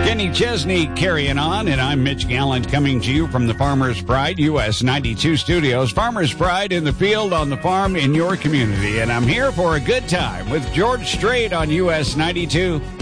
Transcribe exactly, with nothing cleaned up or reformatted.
Kenny Chesney carrying on, and I'm Mitch Gallant coming to you from the Farmer's Pride U S ninety-two studios. Farmer's Pride in the field, on the farm, in your community. And I'm here for a good time with George Strait on U S ninety-two.